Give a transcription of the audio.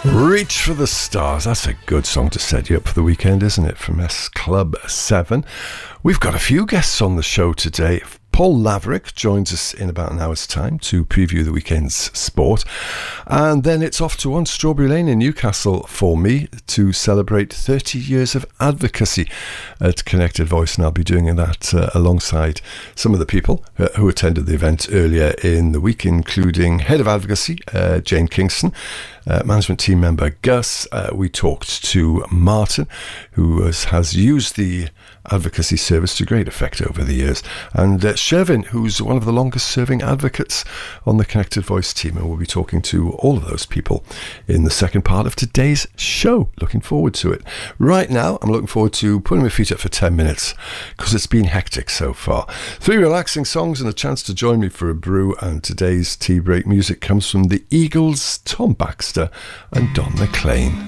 Reach for the Stars. That's a good song to set you up for the weekend, isn't it? From S Club 7. We've got a few guests on the show today. Paul Laverick joins us in about an hour's time to preview the weekend's sport. And then it's off to One Strawberry Lane in Newcastle for me to celebrate 30 years of advocacy at Connected Voice. And I'll be doing that alongside some of the people who attended the event earlier in the week, including Head of Advocacy, Jane Kingston, management team member Gus. We talked to Martin, who has used the advocacy service to great effect over the years, and Shervin, who's one of the longest serving advocates on the Connected Voice team, and we'll be talking to all of those people in the second part of today's show. Looking forward to it. Right now I'm looking forward to putting my feet up for 10 minutes because it's been hectic so far. 3 relaxing songs and a chance to join me for a brew, and today's tea break music comes from the Eagles, Tom Baxter and Don McLean.